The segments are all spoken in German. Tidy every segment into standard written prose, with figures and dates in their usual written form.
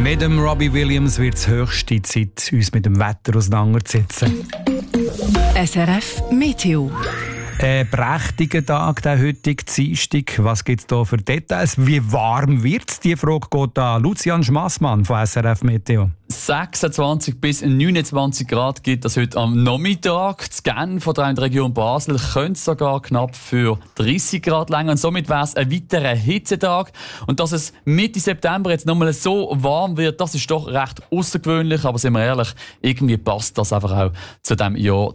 Mit dem Robbie Williams wird es höchste Zeit, uns mit dem Wetter auseinanderzusetzen. SRF Meteo. Ein prächtiger Tag, der heutige Dienstag. Was gibt es da für Details? Wie warm wird es? Die Frage geht an Lucian Schmassmann von SRF Meteo. 26 bis 29 Grad gibt es heute am Nachmittag. Das Genf oder in der Region Basel könnte sogar knapp für 30 Grad länger. Und somit wäre es ein weiterer Hitzetag. Und dass es Mitte September jetzt nochmal so warm wird, das ist doch recht außergewöhnlich. Aber sind wir ehrlich, irgendwie passt das einfach auch zu dem Jahr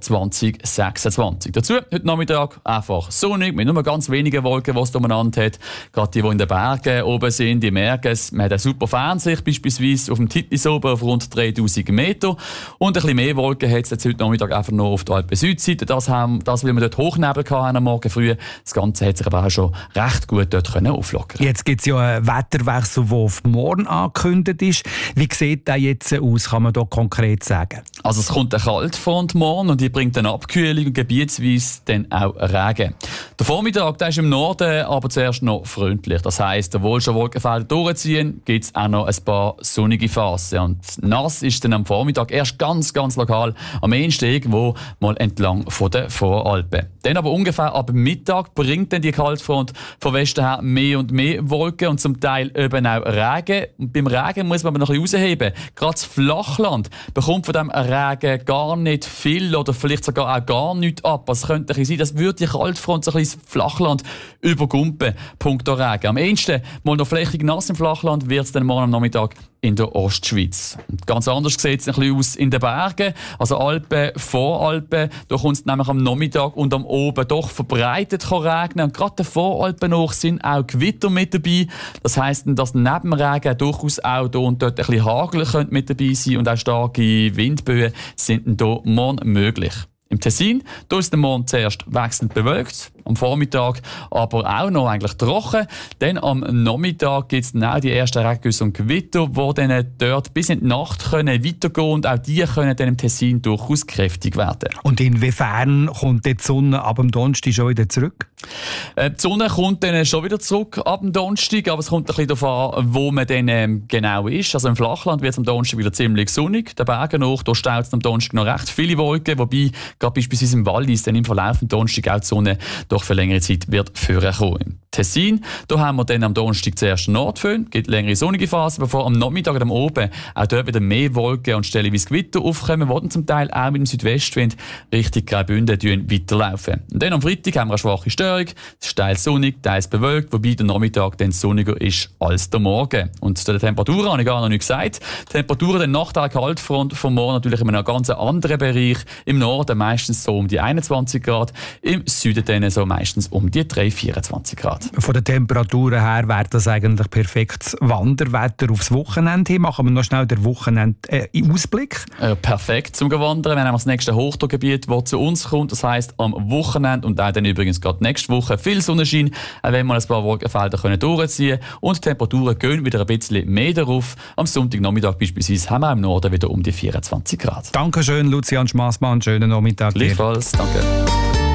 2026. Dazu heute Nachmittag einfach sonnig, mit nur ganz wenigen Wolken, die es umeinander hat. Gerade die in den Bergen oben sind, die merken es. Man hat eine super Fernsicht, beispielsweise auf dem Titlis oben auf rund 3000 Meter. Und ein bisschen mehr Wolken hat es jetzt heute Nachmittag einfach nur auf der Alpen-Südseite. Das, weil wir dort Hochnebel hatten am Morgen früh. Das Ganze hat sich aber auch schon recht gut dort auflockern. Jetzt gibt es ja einen Wetterwechsel, der auf morgen angekündigt ist. Wie sieht der jetzt aus, kann man da konkret sagen? Also es kommt eine Kaltfront morgen und die bringt eine Abkühlung und gebietsweise dann auch Regen. Der Vormittag, der ist im Norden aber zuerst noch freundlich. Das heisst, obwohl schon Wolkenfelder durchziehen, gibt es auch noch ein paar sonnige Phasen. Und nass ist dann am Vormittag erst ganz, ganz lokal am ehesten irgendwo mal entlang von den Voralpen. Dann aber ungefähr ab Mittag bringt dann die Kaltfront von Westen her mehr und mehr Wolken und zum Teil eben auch Regen. Und beim Regen muss man aber noch ein bisschen rausheben. Gerade das Flachland bekommt von diesem Regen gar nicht viel oder vielleicht sogar auch gar nichts ab. Es könnte sein, dass würde die Kaltfront so ein bisschen das Flachland übergumpen, punkto Regen. Am ehesten mal noch flächig nass im Flachland wird es dann morgen am Nachmittag in der Ostschweiz. Und ganz anders sieht es ein bisschen aus in den Bergen. Also Alpen, Voralpen, da kommt es nämlich am Nachmittag und am Oben doch verbreitet regnen. Und gerade den Voralpen hoch sind auch Gewitter mit dabei. Das heisst, dass neben Regen durchaus auch hier und dort ein bisschen Hagel mit dabei sein und auch starke Windböen sind hier morgen möglich. Im Tessin, da ist der Mond zuerst wechselnd bewölkt, am Vormittag aber auch noch eigentlich trocken. Dann am Nachmittag gibt es dann auch die ersten Regengüsse und Gewitter, die dann dort bis in die Nacht können weitergehen und auch die können dann im Tessin durchaus kräftig werden. Und inwiefern kommt die Sonne ab dem Donnerstag schon wieder zurück? Die Sonne kommt dann schon wieder zurück ab dem Donnerstag, aber es kommt ein bisschen darauf an, wo man dann genau ist. Also im Flachland wird es am Donnerstag wieder ziemlich sonnig, den Bergen hoch, da staut es am Donnerstag noch recht viele Wolken, wobei gerade beispielsweise im Wallis dann im verlaufenden Donnerstag auch die Sonne doch für längere Zeit wird vorkommen. Im Tessin, da haben wir dann am Donnerstag zuerst Nordföhn, gibt längere sonnige Phasen, bevor am Nachmittag und am Oben auch dort wieder mehr Wolken und stellenweise Gewitter aufkommen, die zum Teil auch mit dem Südwestwind Richtung Graubünden weiterlaufen. Und dann am Freitag haben wir eine schwache Störung, es ist teils sonnig, teils bewölkt, wobei der Nachmittag dann sonniger ist als der Morgen. Und zu den Temperaturen habe ich gar noch nicht gesagt. Die Temperaturen dann nach der Kaltfront vom Morgen natürlich in einem ganz anderen Bereich. Im Norden meistens so um die 21 Grad, im Süden dann so meistens um die 24 Grad. Von den Temperaturen her wäre das eigentlich perfektes Wanderwetter aufs Wochenende hin. Machen wir noch schnell den Wochenende-Ausblick. Perfekt zum Wandern. Wir haben das nächste Hochdruckgebiet, das zu uns kommt. Das heisst, am Wochenende und auch dann übrigens gerade nächste Woche viel Sonnenschein, auch wenn wir ein paar Wolkenfelder durchziehen können. Und die Temperaturen gehen wieder ein bisschen mehr darauf. Am Sonntagnachmittag beispielsweise haben wir im Norden wieder um die 24 Grad. Dankeschön, Lucian Schmassmann. Schönen Nachmittag. Gleichfalls, danke.